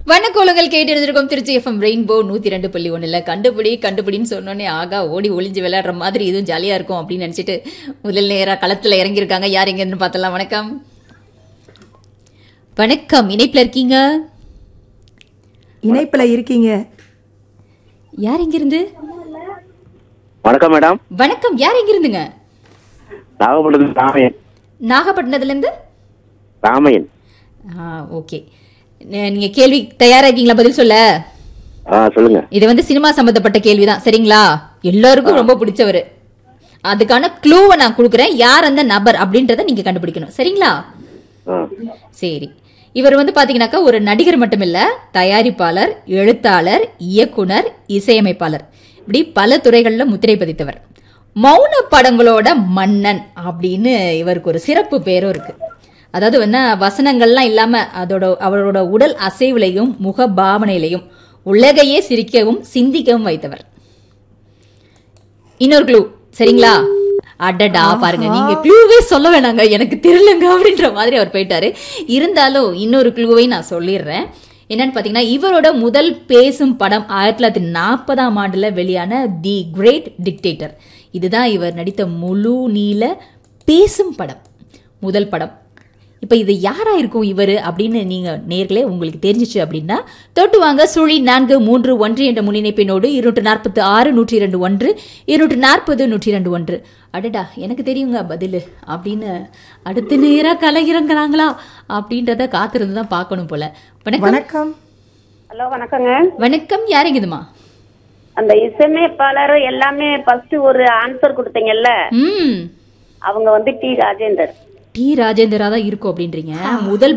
வணக்கோலங்கள் கேட்டு இருந்திருக்கோம் Trichy FM rainbow 102.1 கண்டுபிடின்னு சொன்னோன்னே ஆகா ஓடி ஒளிஞ்சு விளையாடுற மாதிரி இதுவும் ஜாலியா இருக்கும் அப்படின்னு நினைச்சிட்டு முதல் நேரா களத்துல இறங்கியிருக்காங்க. யார் எங்க இருந்து பார்த்தலாம். வணக்கம் வணக்கம், இணைப்புல இருக்கீங்க. இணைப்புல இருக்கீங்க. யார் எங்க இருந்து? வணக்கம் மேடம். வணக்கம், யார் எங்க இருந்துங்க? நாகப்பட்டினத்துல ராமையன். நாகப்பட்டினத்துல இருந்து ராமையன். ஓகே, நீங்க கேள்வி தயாரா இருக்கீங்களா பதில் சொல்ல? சொல்லுங்க. இது வந்து சினிமா சம்பந்தப்பட்ட கேள்விதான், சரிங்களா? எல்லாருக்கும் ரொம்ப பிடிச்சவரு. அதுக்கான க்ளூவை நான் கொடுக்குறேன். யார் அந்த நபர் அப்படின்றத நீங்க கண்டுபிடிக்கணும், சரிங்களா? சரி, இவர் வந்து பாத்தீங்கன்னாக்கா ஒரு நடிகர் மட்டும் இல்ல, தயாரிப்பாளர், எழுத்தாளர், இயக்குனர், இசையமைப்பாளர், இப்படி பல துறைகள்ல முத்திரை பதித்தவர். மௌன படங்களோட மன்னன் அப்படின்னு இவருக்கு ஒரு சிறப்பு பேரும் இருக்கு. அதாவது என்ன, வசனங்கள்லாம் இல்லாம அவரோட உடல் அசைவுலையும் முக பாவனையிலையும் உலகையே சிரிக்கவும் சிந்திக்கவும் வைத்தவர். இன்னொரு க்ளூ, சரிங்களா? அடடா பாருங்க, நீங்க க்ளூவே சொல்ல வேணாங்க, எனக்கு தெரியலங்க அப்படின்ற மாதிரி அவர் போயிட்டாரு. இருந்தாலும் இன்னொரு க்ளூவை நான் சொல்லிடுறேன். என்னன்னு பாத்தீங்கன்னா, இவரோட முதல் பேசும் படம் 1940ஆம் ஆண்டுல வெளியான தி கிரேட் டிக்டேட்டர். இதுதான் இவர் நடித்த முழு நீள பேசும் படம், முதல் படம். இப்ப இது யாரா இருக்கும் இவரு அப்படின்னு நீங்க நேர்களே உங்களுக்கு தெரிஞ்சிச்சு அப்படின்னா தொட்டு வாங்க. 0431 என்ற முன்னிணைப்பினோடு 246-102-1 240-102-1. அடடா எனக்கு தெரியுங்க பதில் அப்படின்னு அடுத்த நேரா கலையிறங்குறாங்களா அப்படின்றத காத்திருந்து தான் பார்க்கணும் போல. வணக்கம். ஹலோ, வணக்கங்க. வணக்கம், யாருங்குதுமா? அந்த இசையமைப்பாளர் எல்லாமே ஃபர்ஸ்ட் ஒரு ஆன்சர் கொடுத்தீங்கல்ல, அவங்க வந்து டி ராஜேந்தர். டி ராஜேந்தரா தான் இருக்கும் அப்படின்றீங்க. முதல்